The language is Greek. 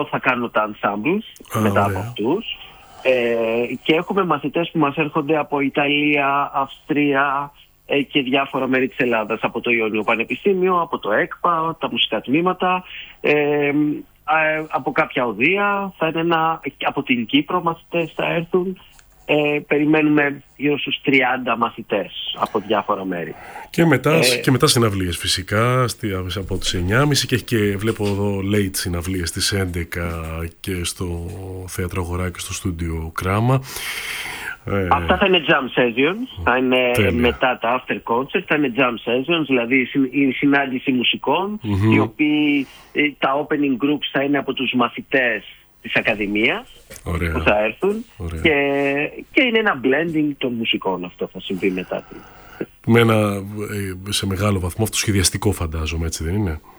θα κάνω τα ensembles μετά από αυτούς. Και έχουμε μαθητές που μας έρχονται από Ιταλία, Αυστρία και διάφορα μέρη της Ελλάδας, από το Ιόνιο Πανεπιστήμιο, από το ΕΚΠΑ, τα μουσικά τμήματα, από κάποια οδεία, θα είναι από την Κύπρο μαθητές θα έρθουν. Περιμένουμε γύρω στους 30 μαθητές από διάφορα μέρη. Και μετά συναυλίες φυσικά από τις 9.30 και έχει και βλέπω εδώ late συναυλίες στις 11 και στο Θέατρο Αγορά και στο στούντιο Κράμα. Αυτά θα είναι jam sessions, θα είναι μετά τα after concert, θα είναι jam sessions, δηλαδή η συνάντηση μουσικών, οι οποίοι τα opening groups θα είναι από τους μαθητές της Ακαδημίας που θα έρθουν και είναι ένα blending των μουσικών. Αυτό θα συμβεί μετά. Σε μεγάλο βαθμό αυτοσχεδιαστικό φαντάζομαι, έτσι δεν είναι?